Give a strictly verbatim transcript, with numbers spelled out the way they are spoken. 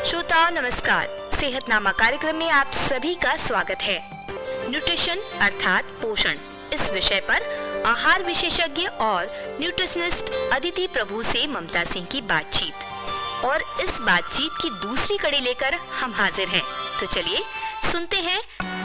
श्रोताओ नमस्कार, सेहतनामा कार्यक्रम में आप सभी का स्वागत है। न्यूट्रिशन अर्थात पोषण, इस विषय पर आहार विशेषज्ञ और न्यूट्रिशनिस्ट अदिति प्रभु से ममता सिंह की बातचीत। और इस बातचीत की दूसरी कड़ी लेकर हम हाजिर हैं। तो चलिए सुनते हैं